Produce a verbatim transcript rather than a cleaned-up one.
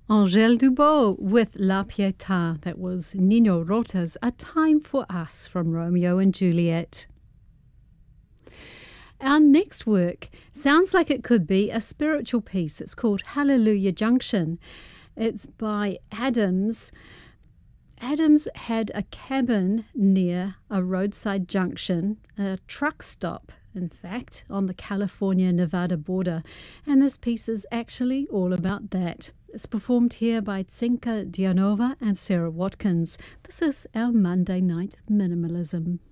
Angèle Dubot with La Pietà. That was Nino Rota's A Time for Us from Romeo and Juliet. Our next work sounds like it could be a spiritual piece. It's called Hallelujah Junction. It's by Adams. Adams had a cabin near a roadside junction, a truck stop, in fact, on the California-Nevada border. And this piece is actually all about that. It's performed here by Tsenka Dianova and Sarah Watkins. This is our Monday Night Minimalism.